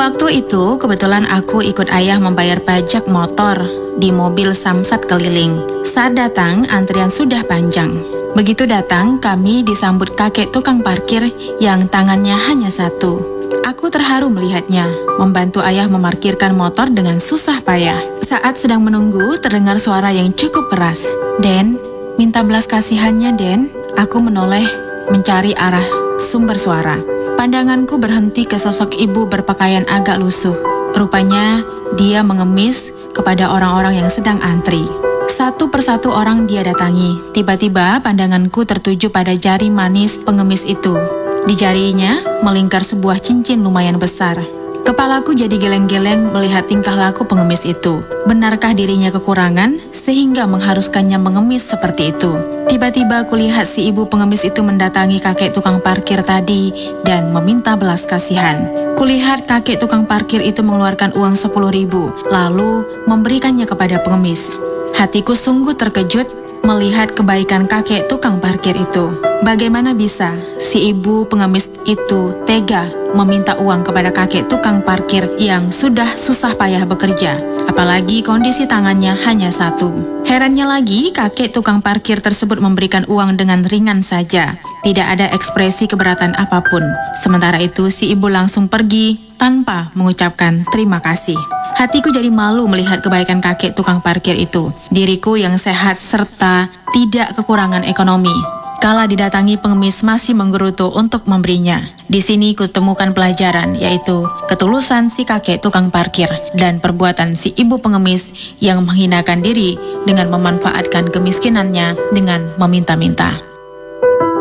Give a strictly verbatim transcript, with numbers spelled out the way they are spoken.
Waktu itu kebetulan aku ikut ayah membayar pajak motor di mobil Samsat keliling. Saat datang, antrian sudah panjang. Begitu datang, kami disambut kakek tukang parkir yang tangannya hanya satu. Aku terharu melihatnya, membantu ayah memarkirkan motor dengan susah payah. Saat sedang menunggu, terdengar suara yang cukup keras. "Den, minta belas kasihannya, Den." Aku menoleh mencari arah sumber suara. Pandanganku berhenti ke sosok ibu berpakaian agak lusuh. Rupanya dia mengemis kepada orang-orang yang sedang antri. Satu persatu orang dia datangi. Tiba-tiba pandanganku tertuju pada jari manis pengemis itu. Di jarinya melingkar sebuah cincin lumayan besar. Kepalaku jadi geleng-geleng melihat tingkah laku pengemis itu. Benarkah dirinya kekurangan sehingga mengharuskannya mengemis seperti itu? Tiba-tiba kulihat si ibu pengemis itu mendatangi kakek tukang parkir tadi dan meminta belas kasihan. Kulihat kakek tukang parkir itu mengeluarkan uang sepuluh ribu, lalu memberikannya kepada pengemis. Hatiku sungguh terkejut melihat kebaikan kakek tukang parkir itu. Bagaimana bisa si ibu pengemis itu tega meminta uang kepada kakek tukang parkir yang sudah susah payah bekerja, apalagi kondisi tangannya hanya satu. Herannya lagi, kakek tukang parkir tersebut memberikan uang dengan ringan saja, tidak ada ekspresi keberatan apapun. Sementara itu si ibu langsung pergi tanpa mengucapkan terima kasih. Hatiku jadi malu melihat kebaikan kakek tukang parkir itu. Diriku yang sehat serta tidak kekurangan ekonomi, kala didatangi pengemis masih menggerutu untuk memberinya. Di sini kutemukan pelajaran, yaitu ketulusan si kakek tukang parkir dan perbuatan si ibu pengemis yang menghinakan diri dengan memanfaatkan kemiskinannya dengan meminta-minta.